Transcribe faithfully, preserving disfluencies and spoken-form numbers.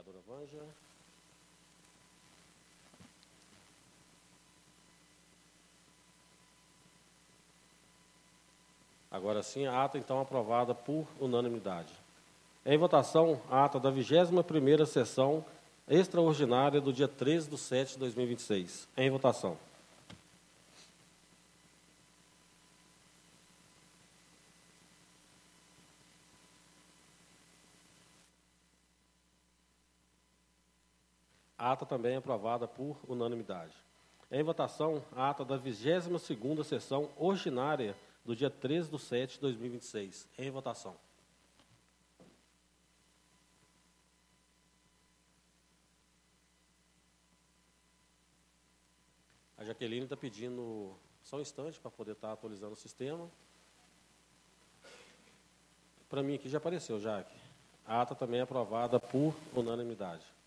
vereadora Vanja. Agora sim, a ata, então, aprovada por unanimidade. Em votação, a ata da vigésima primeira sessão extraordinária do dia treze de setembro de dois mil e vinte e seis. Em votação. A ata também é aprovada por unanimidade. Em votação, a ata da vigésima segunda sessão ordinária do dia treze de setembro de dois mil e vinte e seis. Em votação. A Jaqueline está pedindo só um instante para poder estar atualizando o sistema. Para mim aqui já apareceu, Jaque. A ata também é aprovada por unanimidade.